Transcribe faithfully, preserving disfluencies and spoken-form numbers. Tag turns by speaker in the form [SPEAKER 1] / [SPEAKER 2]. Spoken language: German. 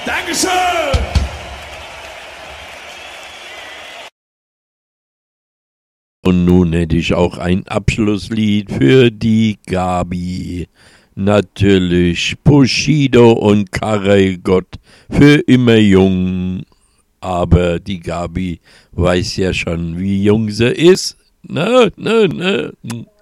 [SPEAKER 1] Dankeschön!
[SPEAKER 2] Und nun hätte ich auch ein Abschlusslied für die Gabi. Natürlich Bushido und Karel Gott für immer jung. Aber die Gabi weiß ja schon, wie jung sie ist. Ne, ne, ne.